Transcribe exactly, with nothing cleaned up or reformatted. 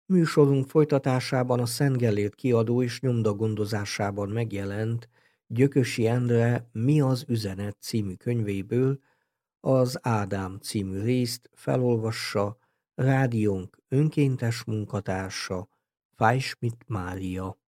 Műsorunk folytatásában a Szent Gellért kiadó és nyomda gondozásában megjelent Gyökösi Endre Mi az üzenet című könyvéből az Ádám című részt felolvassa rádiónk önkéntes munkatársa, Fájschmidt Mária.